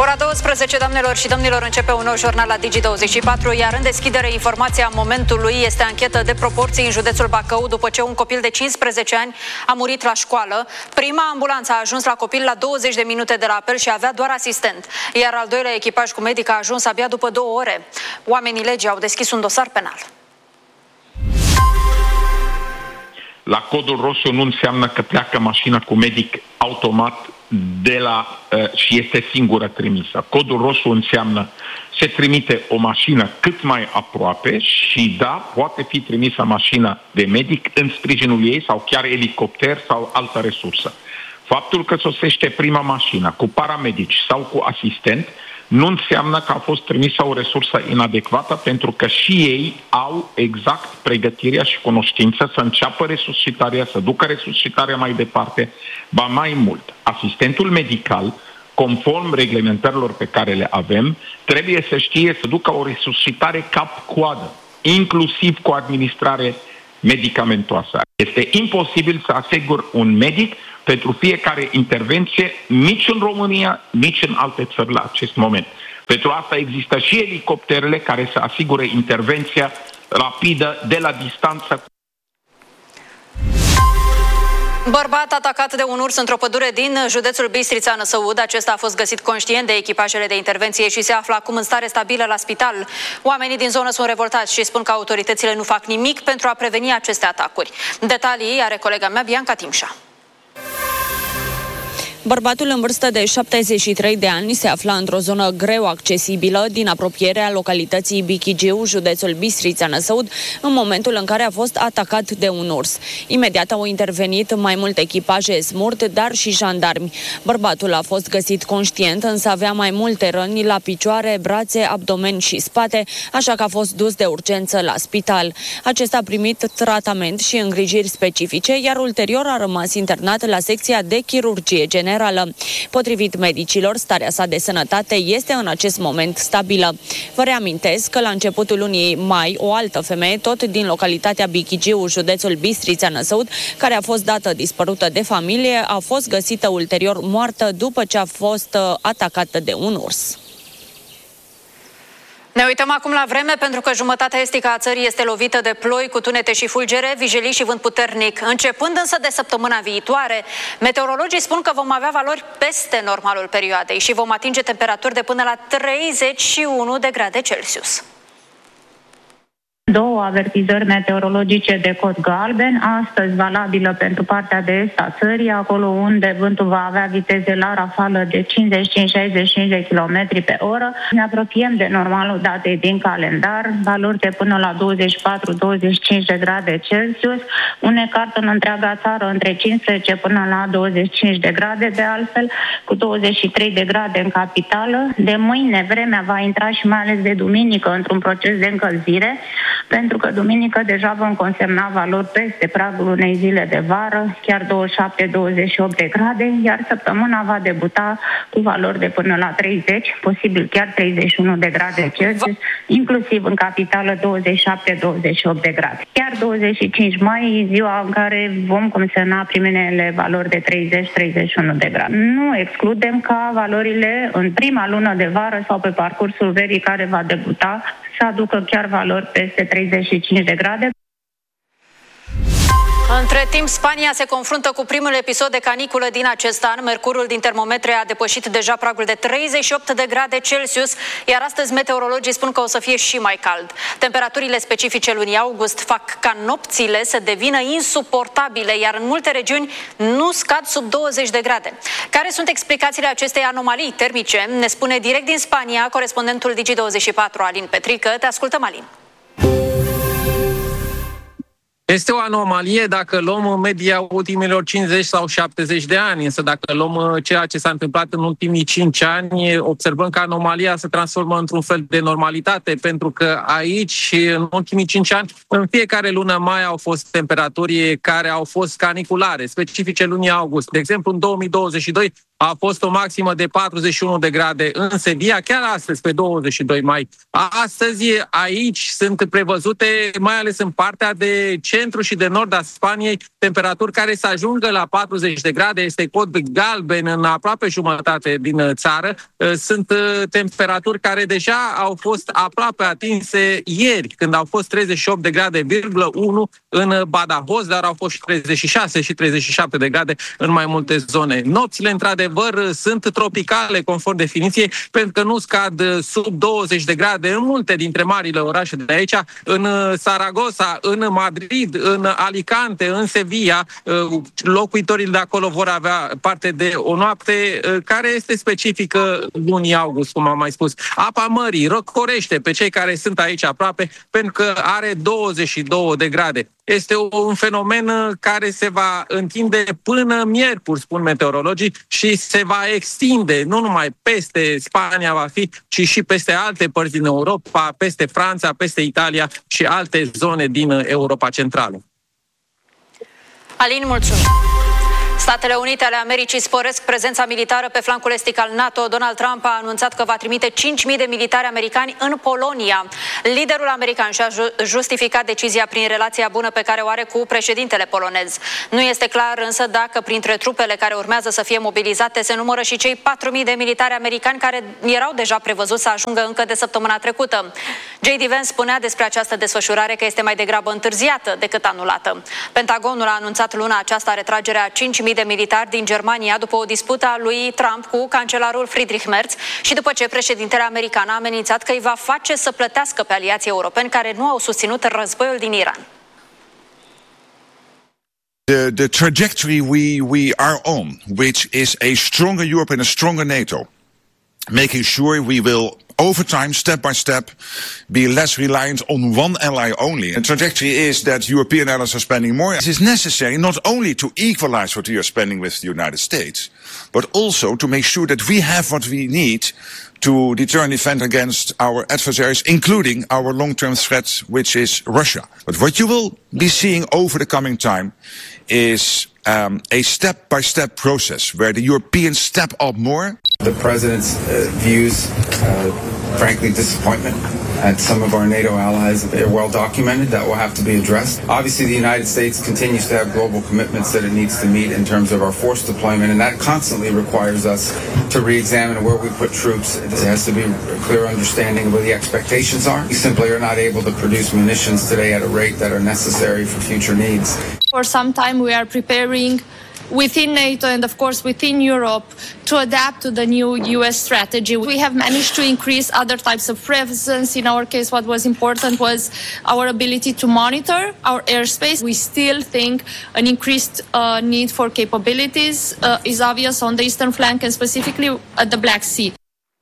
Ora 12, doamnelor și domnilor, începe un nou jurnal la Digi24, iar în deschidere informația momentului este anchetă de proporții în județul Bacău după ce un copil de 15 ani a murit la școală. Prima ambulanță a ajuns la copil la 20 de minute de la apel și avea doar asistent, iar al doilea echipaj cu medic a ajuns abia după 2 ore. Oamenii legii au deschis un dosar penal. La codul roșu nu înseamnă că pleacă mașina cu medic automat și este singură trimisă. Codul roșu înseamnă se trimite o mașină cât mai aproape și da, poate fi trimisă mașina de medic în sprijinul ei sau chiar elicopter sau altă resursă. Faptul că sosește prima mașină cu paramedici sau cu asistent nu înseamnă că a fost trimisă o resursă inadecvată, pentru că și ei au exact pregătirea și cunoștință să înceapă resuscitarea, să ducă resuscitarea mai departe. Ba mai mult, asistentul medical, conform reglementărilor pe care le avem, trebuie să știe să ducă o resuscitare cap-coadă, inclusiv cu administrare medicamentoasă. Este imposibil să asigur un medic pentru fiecare intervenție, nici în România, nici în alte țări la acest moment. Pentru asta există și elicopterele care să asigure intervenția rapidă de la distanță. Bărbat atacat de un urs într-o pădure din județul Bistrița, Năsăud. Acesta a fost găsit conștient de echipajele de intervenție și se află acum în stare stabilă la spital. Oamenii din zonă sunt revoltați și spun că autoritățile nu fac nimic pentru a preveni aceste atacuri. Detalii are colega mea, Bianca Timșa. Bărbatul în vârstă de 73 de ani se afla într-o zonă greu accesibilă din apropierea localității Bichigiu, județul Bistrița, Năsăud, în momentul în care a fost atacat de un urs. Imediat au intervenit mai multe echipaje SMURT, dar și jandarmi. Bărbatul a fost găsit conștient, însă avea mai multe răni la picioare, brațe, abdomen și spate, așa că a fost dus de urgență la spital. Acesta a primit tratament și îngrijiri specifice, iar ulterior a rămas internat la secția de chirurgie generală. Potrivit medicilor, starea sa de sănătate este în acest moment stabilă. Vă reamintesc că la începutul lunii mai, o altă femeie, tot din localitatea Bichigiu, județul Bistrița, Năsăud, care a fost dată dispărută de familie, a fost găsită ulterior moartă după ce a fost atacată de un urs. Ne uităm acum la vreme, pentru că jumătatea estică a țării este lovită de ploi cu tunete și fulgere, vijelii și vânt puternic. Începând însă de săptămâna viitoare, meteorologii spun că vom avea valori peste normalul perioadei și vom atinge temperaturi de până la 31 de grade Celsius. 2 avertizări meteorologice de cod galben, astăzi valabilă pentru partea de est a țării, acolo unde vântul va avea viteze la rafală de 55-65 de km pe oră. Ne apropiem de normalul datei din calendar, valori de până la 24-25 de grade Celsius, un ecart în întreaga țară între 15 până la 25 de grade, de altfel, cu 23 de grade în capitală. De mâine vremea va intra și mai ales de duminică într-un proces de încălzire, pentru că duminică deja vom consemna valori peste pragul unei zile de vară, chiar 27-28 de grade, iar săptămâna va debuta cu valori de până la 30, posibil chiar 31 de grade Celsius, inclusiv în capitală 27-28 de grade. Chiar 25 mai, ziua în care vom consemna primele valori de 30-31 de grade. Nu excludem ca valorile în prima lună de vară sau pe parcursul verii care va debuta să aducă chiar valori peste 35 de grade. Între timp, Spania se confruntă cu primul episod de caniculă din acest an. Mercurul din termometre a depășit deja pragul de 38 de grade Celsius, iar astăzi meteorologii spun că o să fie și mai cald. Temperaturile specifice lunii august fac ca nopțile să devină insuportabile, iar în multe regiuni nu scad sub 20 de grade. Care sunt explicațiile acestei anomalii termice? Ne spune direct din Spania corespondentul Digi24, Alin Petrică. Te ascultăm, Alin. Este o anomalie dacă luăm media ultimilor 50 sau 70 de ani, însă dacă luăm ceea ce s-a întâmplat în ultimii 5 ani, observăm că anomalia se transformă într-un fel de normalitate, pentru că aici, în ultimii 5 ani, în fiecare lună mai au fost temperaturi care au fost caniculare, specifice lunii august. De exemplu, în 2022 a fost o maximă de 41 de grade în Sevilla, chiar astăzi, pe 22 mai. Astăzi, aici sunt prevăzute, mai ales în partea de centru și de nord a Spaniei, temperaturi care să ajungă la 40 de grade. Este cod galben în aproape jumătate din țară. Sunt temperaturi care deja au fost aproape atinse ieri, când au fost 38 de grade, în Badajoz, dar au fost și 36 și 37 de grade în mai multe zone. Nopțile, într-adevăr, sunt tropicale, conform definiției, pentru că nu scad sub 20 de grade în multe dintre marile orașe de aici, în Saragossa, în Madrid, în Alicante, în Sevilla. Locuitorii de acolo vor avea parte de o noapte care este specifică lunii august, cum am mai spus. Apa mării răcorește pe cei care sunt aici aproape, pentru că are 22 de grade. Este un fenomen care se va întinde până miercuri, spun meteorologii, și se va extinde nu numai peste Spania va fi, ci și peste alte părți din Europa, peste Franța, peste Italia și alte zone din Europa Centrală. Alin, mulțumim! Statele Unite ale Americii sporesc prezența militară pe flancul estic al NATO. Donald Trump a anunțat că va trimite 5.000 de militari americani în Polonia. Liderul american și-a justificat decizia prin relația bună pe care o are cu președintele polonez. Nu este clar însă dacă printre trupele care urmează să fie mobilizate se numără și cei 4.000 de militari americani care erau deja prevăzuți să ajungă încă de săptămâna trecută. J.D. Vance spunea despre această desfășurare că este mai degrabă întârziată decât anulată. Pentagonul a anunțat luna aceasta retragerea 5.000 de militari din Germania după o dispută a lui Trump cu cancelarul Friedrich Merz și după ce președintele american a amenințat că îi va face să plătească pe aliații europeni care nu au susținut războiul din Iran. The trajectory we are on, which is a stronger Europe and a stronger NATO, making sure we will over time, step by step, be less reliant on one ally only. The trajectory is that European allies are spending more. This is necessary not only to equalize what we are spending with the United States, but also to make sure that we have what we need to deter and defend against our adversaries, including our long-term threat, which is Russia. But what you will be seeing over the coming time is a step-by-step process where the Europeans step up more. The President's views, frankly, disappointment at some of our NATO allies. They're well documented. That will have to be addressed. Obviously, the United States continues to have global commitments that it needs to meet in terms of our force deployment, and that constantly requires us to re-examine where we put troops. There has to be a clear understanding of what the expectations are. We simply are not able to produce munitions today at a rate that are necessary for future needs. For some time, we are preparing within NATO and, of course, within Europe to adapt to the new US strategy. We have managed to increase other types of presence. In our case, what was important was our ability to monitor our airspace. We still think an increased need for capabilities is obvious on the eastern flank and specifically at the Black Sea.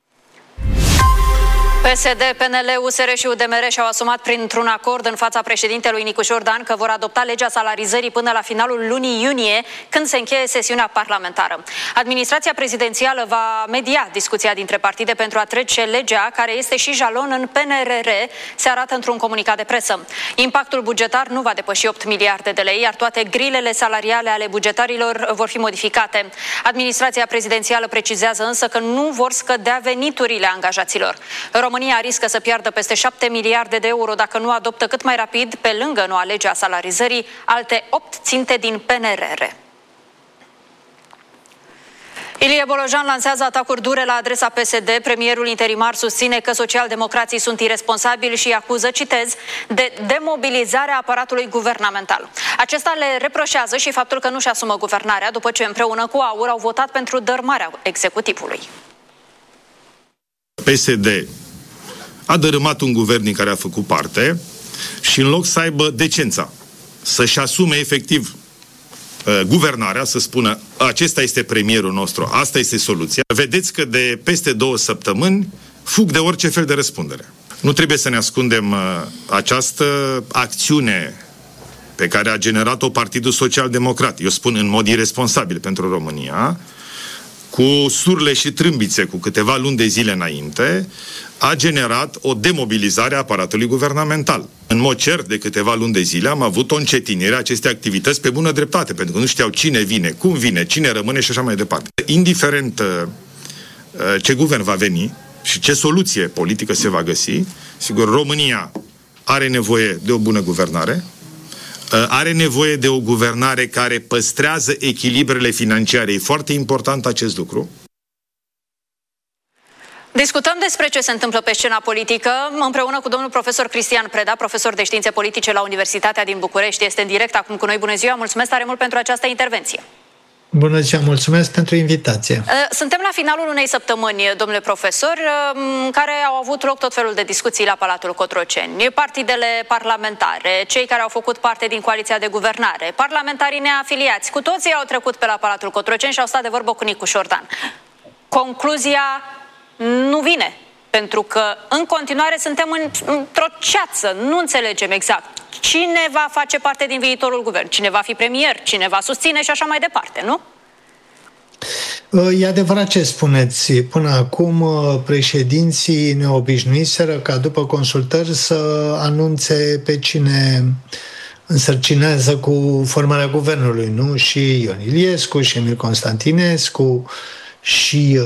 PSD, PNL, USR și UDMR și-au asumat printr-un acord în fața președintelui Nicu Șordan că vor adopta legea salarizării până la finalul lunii iunie, când se încheie sesiunea parlamentară. Administrația prezidențială va media discuția dintre partide pentru a trece legea, care este și jalon în PNRR, se arată într-un comunicat de presă. Impactul bugetar nu va depăși 8 miliarde de lei, iar toate grilele salariale ale bugetarilor vor fi modificate. Administrația prezidențială precizează însă că nu vor scădea veniturile angajaților. România riscă să piardă peste 7 miliarde de euro dacă nu adoptă cât mai rapid, pe lângă noua lege a salarizării, alte 8 ținte din PNRR. Ilie Bolojan lansează atacuri dure la adresa PSD. Premierul interimar susține că socialdemocrații sunt iresponsabili și acuză, citez, de demobilizarea aparatului guvernamental. Acesta le reproșează și faptul că nu-și asumă guvernarea după ce împreună cu AUR au votat pentru dărâmarea executivului. PSD a dărâmat un guvern din care a făcut parte și în loc să aibă decența să-și asume efectiv guvernarea, să spună acesta este premierul nostru, asta este soluția. Vedeți că de peste 2 săptămâni fug de orice fel de răspundere. Nu trebuie să ne ascundem această acțiune pe care a generat-o Partidul Social Democrat, eu spun în mod irresponsabil pentru România, cu surle și trâmbițe cu câteva luni de zile înainte, a generat o demobilizare a aparatului guvernamental. În mod cert, de câteva luni de zile am avut o încetinire a acestei activități pe bună dreptate, pentru că nu știau cine vine, cum vine, cine rămâne și așa mai departe. Indiferent ce guvern va veni și ce soluție politică se va găsi, sigur, România are nevoie de o bună guvernare, are nevoie de o guvernare care păstrează echilibrele financiare. E foarte important acest lucru. Discutăm despre ce se întâmplă pe scena politică împreună cu domnul profesor Cristian Preda, profesor de științe politice la Universitatea din București. Este în direct acum cu noi. Bună ziua, mulțumesc tare mult pentru această intervenție. Bună ziua, mulțumesc pentru invitație. Suntem la finalul unei săptămâni, domnule profesor, în care au avut loc tot felul de discuții la Palatul Cotroceni. Partidele parlamentare, cei care au făcut parte din coaliția de guvernare, parlamentarii neafiliați, cu toții au trecut pe la Palatul Cotroceni și au stat de vorbă cu Nicu Șordan. Concluzia nu vine, pentru că în continuare suntem într-o ceață, nu înțelegem exact cine va face parte din viitorul guvern, cine va fi premier, cine va susține și așa mai departe, nu? E adevărat ce spuneți. Până acum președinții ne obișnuiseră ca după consultări să anunțe pe cine însărcinează cu formarea guvernului, nu? Și Ion Iliescu, și Emil Constantinescu, și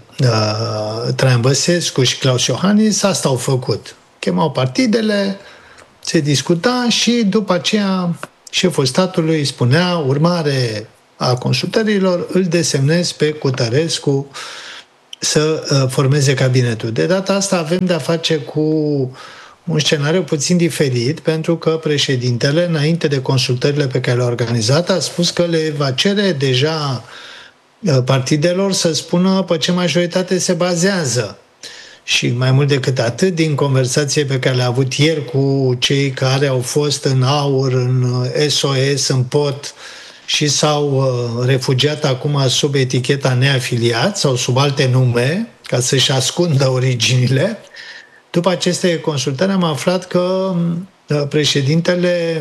Traian Băsescu și Claus Iohannis, asta au făcut. Chemau partidele, se discuta și după aceea șeful statului spunea, urmare a consultărilor, îl desemnez pe Cutărescu să formeze cabinetul. De data asta avem de-a face cu un scenariu puțin diferit, pentru că președintele, înainte de consultările pe care le-a organizat, a spus că le va cere deja partidelor să spună pe ce majoritate se bazează. Și mai mult decât atât, din conversație pe care le-a avut ieri cu cei care au fost în AUR, în SOS, în POT și s-au refugiat acum sub eticheta neafiliat sau sub alte nume, ca să-și ascundă originile, după aceste consultări am aflat că președintele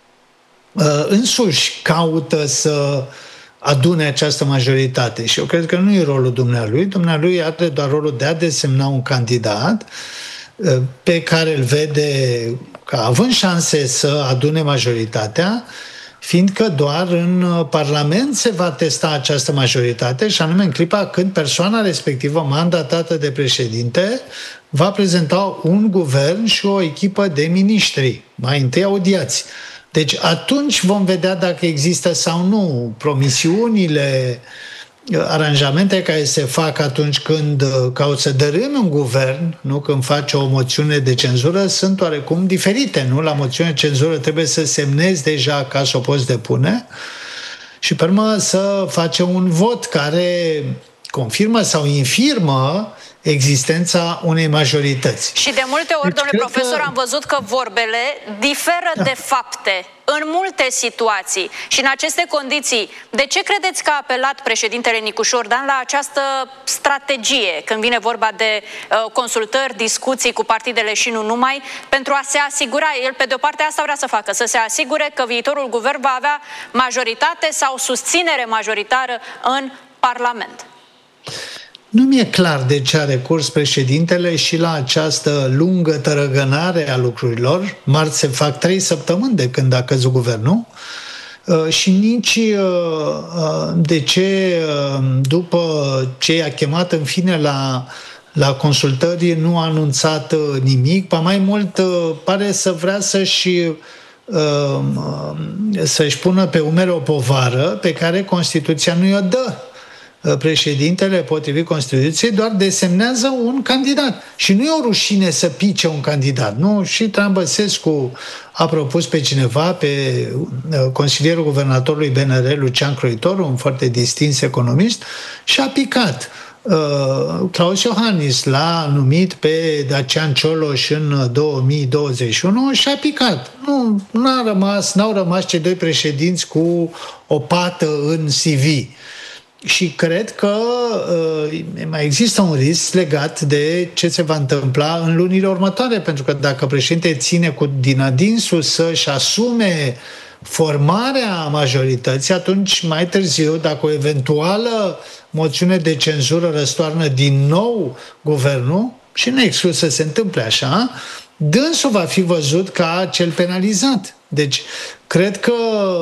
însuși caută să adune această majoritate. Și eu cred că nu e rolul dumnealui. Dumnealui are doar rolul de a desemna un candidat pe care îl vede ca având șanse să adune majoritatea, fiindcă doar în Parlament se va testa această majoritate și anume în clipa când persoana respectivă, mandatată de președinte, va prezenta un guvern și o echipă de miniștri, mai întâi audiați. Deci atunci vom vedea dacă există sau nu promisiunile, aranjamente care se fac atunci când cauți să dărâmi un guvern, nu când faci o moțiune de cenzură, sunt oarecum diferite, nu? La moțiune de cenzură trebuie să semnezi deja ca să o poți depune și pe urmă să faci un vot care confirmă sau infirmă existența unei majorități. Și de multe ori, domnule profesor, am văzut că vorbele diferă de fapte în multe situații. Și în aceste condiții, de ce credeți că a apelat președintele Nicu Șordan la această strategie, când vine vorba de consultări, discuții cu partidele și nu numai, pentru a se asigura, el pe de o parte asta vrea să facă, să se asigure că viitorul guvern va avea majoritate sau susținere majoritară în Parlament? Nu mi-e clar de ce a recurs președintele și la această lungă tărăgănare a lucrurilor. Marți se fac 3 săptămâni de când a căzut guvernul și nici de ce după ce i-a chemat în fine la consultări nu a anunțat nimic. Ba mai mult pare să vrea să-și pună pe umeri o povară pe care Constituția nu i-o dă. Președintele, potrivit Constituției, doar desemnează un candidat. Și nu e o rușine să pice un candidat, nu? Și Traian Băsescu a propus pe cineva, pe consilierul guvernatorului BNR, Lucian Croitoru, un foarte distins economist, și a picat. Claus Iohannis l-a numit pe Dacian Cioloș în 2021 și a picat. N-au rămas cei 2 președinți cu o pată în CV. Și cred că mai există un risc legat de ce se va întâmpla în lunile următoare, pentru că dacă președintele ține din adinsul să-și asume formarea majorității, atunci mai târziu, dacă o eventuală moțiune de cenzură răstoarnă din nou guvernul, și nu e exclus să se întâmple așa, dânsul va fi văzut ca cel penalizat. Deci, cred că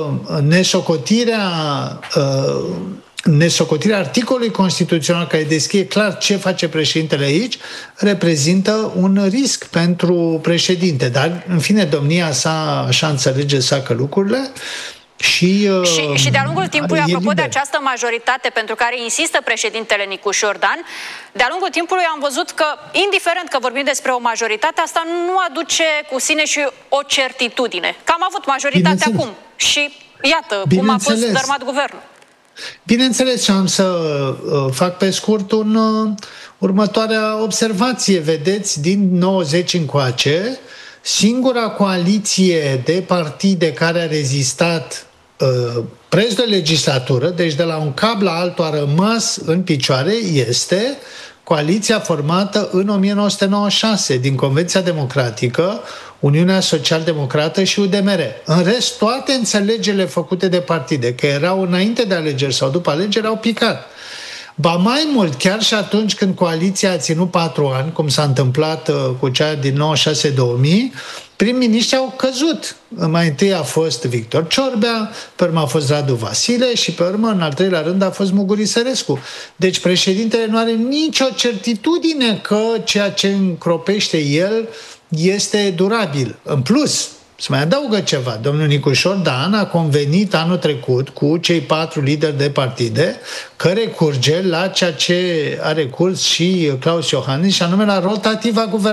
nesocotirea articolului constituțional care descrie clar ce face președintele aici reprezintă un risc pentru președinte. Dar, în fine, domnia sa așa înțelege să facă lucrurile. Și de-a lungul timpului, apropo de această majoritate pentru care insistă președintele Nicu Șordan, de-a lungul timpului am văzut că, indiferent că vorbim despre o majoritate, asta nu aduce cu sine și o certitudine. Că am avut majoritate acum și iată cum a fost dărâmat guvernul. Bineînțeles, și am să fac pe scurt următoarea observație. Vedeți, din 90 încoace, singura coaliție de partide care a rezistat preț de legislatură, deci de la un cap la altul a rămas în picioare, este coaliția formată în 1996 din Convenția Democratică, Uniunea Social-Democrată și UDMR. În rest, toate înțelegerile făcute de partide, că erau înainte de alegeri sau după alegeri, au picat. Ba mai mult, chiar și atunci când coaliția a ținut 4 ani, cum s-a întâmplat cu cea din 96-2000, prim-miniștri au căzut. Mai întâi a fost Victor Ciorbea, pe urmă a fost Radu Vasile și pe urmă, în al treilea rând, a fost Muguri Sărescu. Deci președintele nu are nicio certitudine că ceea ce încropește el este durabil. În plus, se mai adaugă ceva. Domnul Nicu Șordan a convenit anul trecut cu cei 4 lideri de partide că recurge la ceea ce a recurs și Claus Iohannis, și anume la rotativa guvernamentală.